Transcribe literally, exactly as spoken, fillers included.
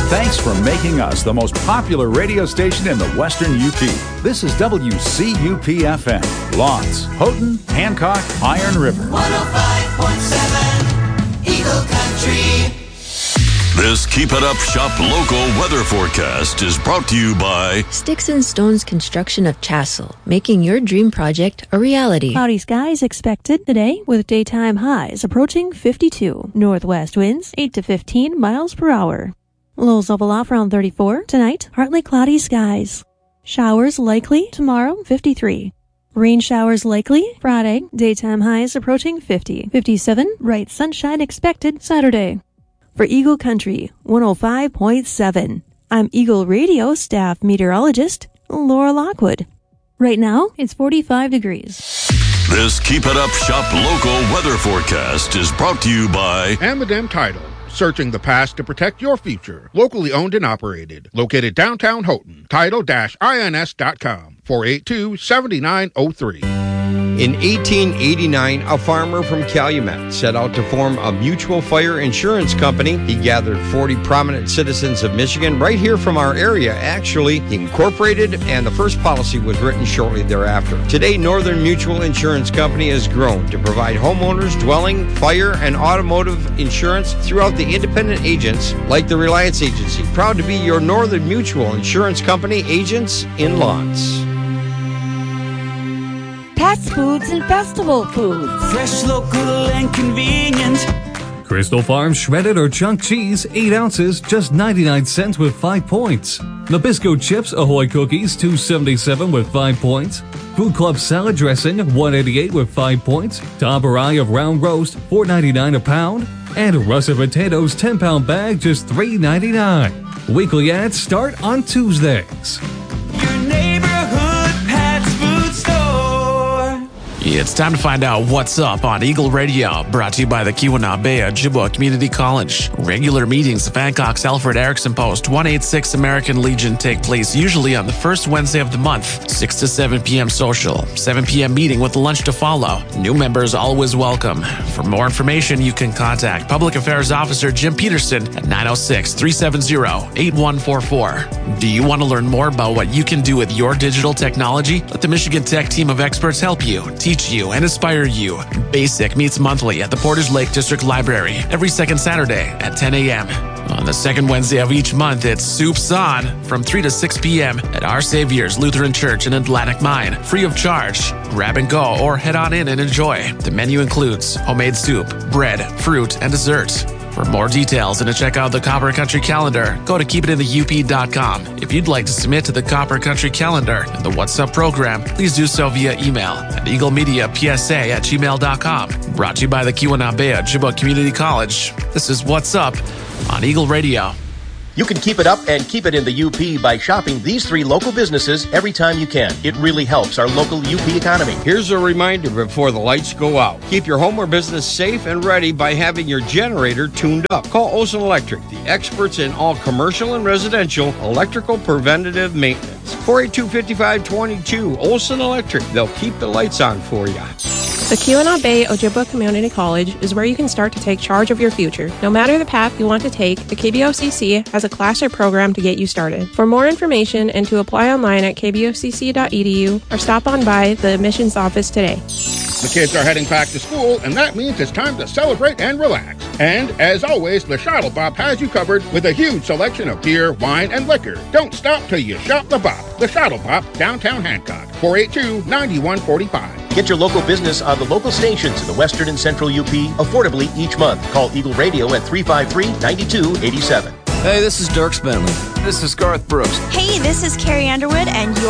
Thanks for making us the most popular radio station in the Western U P. This is W C U P F M, Lawrence, Houghton, Hancock, Iron River. one oh five point seven Eagle Country. This Keep It Up Shop local weather forecast is brought to you by Sticks and Stones Construction of Chassel, making your dream project a reality. Cloudy skies expected today with daytime highs approaching fifty-two. Northwest winds eight to fifteen miles per hour. Lows level off around thirty-four. Tonight, partly cloudy skies. Showers likely tomorrow, fifty-three. Rain showers likely Friday. Daytime highs approaching fifty. fifty-seven. Bright sunshine expected Saturday. For Eagle Country, one oh five point seven. I'm Eagle Radio staff meteorologist Laura Lockwood. Right now, it's forty-five degrees. This Keep It Up Shop local weather forecast is brought to you by Amadam Title. Searching the past to protect your future. Locally owned and operated. Located downtown Houghton. Title ins dot com. four eight two, seven nine zero three. In eighteen eighty-nine, a farmer from Calumet set out to form a mutual fire insurance company. He gathered forty prominent citizens of Michigan right here from our area. Actually, he incorporated, and the first policy was written shortly thereafter. Today, Northern Mutual Insurance Company has grown to provide homeowners, dwelling, fire, and automotive insurance throughout the independent agents like the Reliance Agency. Proud to be your Northern Mutual Insurance Company agents in Lawrence. Past Foods and Festival Foods. Fresh, local, and convenient. Crystal Farms shredded or chunk cheese, eight ounces, just ninety-nine cents with five points. Nabisco chips, Ahoy cookies, two seventy-seven with five points. Food Club salad dressing, one eighty-eight with five points. Top Eye of round roast, four ninety-nine a pound. And russet potatoes, ten pound bag, just three ninety-nine. Weekly ads start on Tuesdays. Your neighborhood Pat's Food Store. It's time to find out what's up on Eagle Radio, brought to you by the Keweenaw Ojibwa Community College. Regular meetings of Hancock's Alfred Erickson Post one eighty-six American Legion take place usually on the first Wednesday of the month, six to seven p.m. social, seven p.m. meeting with lunch to follow. New members always welcome. For more information, you can contact Public Affairs Officer Jim Peterson at nine oh six, three seven zero, eight one four four. Do you want to learn more about what you can do with your digital technology? Let the Michigan Tech team of experts help you, teach you, and inspire you. BASIC meets monthly at the Porters Lake District Library every second Saturday at ten a.m. On the second Wednesday of each month, it's Soups On from three to six p.m. at Our Savior's Lutheran Church in Atlantic Mine, free of charge. Grab and go or head on in and enjoy. The menu includes homemade soup, bread, fruit, and dessert. For more details and to check out the Copper Country Calendar, go to keep it in the U P dot com. If you'd like to submit to the Copper Country Calendar and the What's Up program, please do so via email at eaglemediapsa at gmail dot com. Brought to you by the Keweenaw Ojibwa Community College. This is What's Up on Eagle Radio. You can keep it up and keep it in the U P by shopping these three local businesses every time you can. It really helps our local U P economy. Here's a reminder before the lights go out. Keep your home or business safe and ready by having your generator tuned up. Call Olson Electric, the experts in all commercial and residential electrical preventative maintenance. four eight two, five five two two. Olson Electric. They'll keep the lights on for you. The Keweenaw Bay Ojibwa Community College is where you can start to take charge of your future. No matter the path you want to take, the K B O C C has a class or program to get you started. For more information and to apply online at k b o c c dot e d u or stop on by the admissions office today. The kids are heading back to school, and that means it's time to celebrate and relax. And, as always, the Shuttle Bop has you covered with a huge selection of beer, wine, and liquor. Don't stop till you shop the Bop. The Shuttle Bop, downtown Hancock, four eight two, nine one four five. Get your local business on the local stations in the Western and Central U P affordably each month. Call Eagle Radio at three five three, nine two eight seven. Hey, this is Dirk Bentley. This is Garth Brooks. Hey, this is Carrie Underwood, and you're